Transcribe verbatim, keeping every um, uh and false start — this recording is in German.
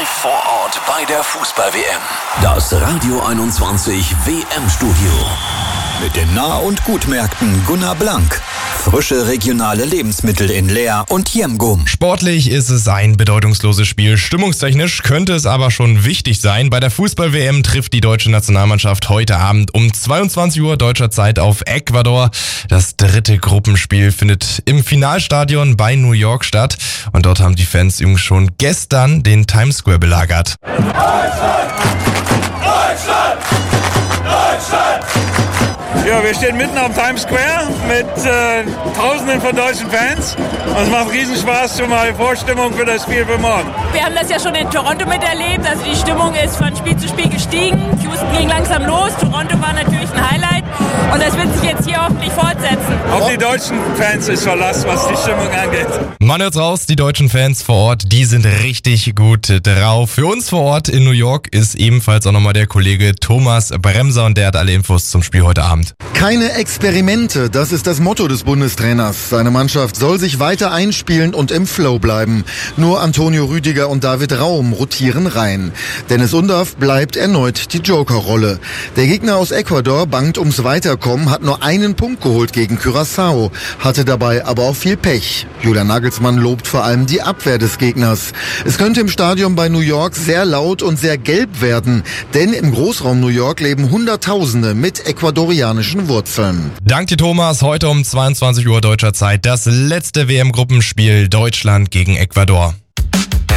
live vor Ort bei der Fußball-W M. Das Radio einundzwanzig W M-Studio. Mit den Nah- und Gutmärkten Gunnar Blank. Frische regionale Lebensmittel in Leer und Jemgum. Sportlich ist es ein bedeutungsloses Spiel. Stimmungstechnisch könnte es aber schon wichtig sein. Bei der Fußball-W M trifft die deutsche Nationalmannschaft heute Abend um zweiundzwanzig Uhr deutscher Zeit auf Ecuador. Das dritte Gruppenspiel findet im Finalstadion bei New York statt. Und dort haben die Fans übrigens schon gestern den Times Square belagert. Deutschland! Deutschland! Deutschland! Ja, wir stehen mitten am Times Square mit äh, Tausenden von deutschen Fans. Und es macht riesen Spaß, schon mal Vorstimmung für das Spiel für morgen. Wir haben das ja schon in Toronto miterlebt. Also die Stimmung ist von Spiel zu Spiel gestiegen. Houston ging langsam los. Toronto war natürlich ein Highlight. Und das wird sich jetzt hier hoffentlich fortsetzen. Auch die deutschen Fans ist Verlass, was die Stimmung angeht. Man hört's raus, die deutschen Fans vor Ort, die sind richtig gut drauf. Für uns vor Ort in New York ist ebenfalls auch nochmal der Kollege Thomas Bremser und der hat alle Infos zum Spiel heute Abend. Keine Experimente, das ist das Motto des Bundestrainers. Seine Mannschaft soll sich weiter einspielen und im Flow bleiben. Nur Antonio Rüdiger und David Raum rotieren rein. Dennis Undaff bleibt erneut die Jokerrolle. Der Gegner aus Ecuador bangt ums Weiterkommen, hat nur einen Punkt geholt gegen Curaçao, hatte dabei aber auch viel Pech. Julian Nagelsmann lobt vor allem die Abwehr des Gegners. Es könnte im Stadion bei New York sehr laut und sehr gelb werden, denn im Großraum New York leben Hunderttausende mit ecuadorianischen Wurzeln. Danke Thomas, heute um zweiundzwanzig Uhr deutscher Zeit das letzte W M-Gruppenspiel Deutschland gegen Ecuador.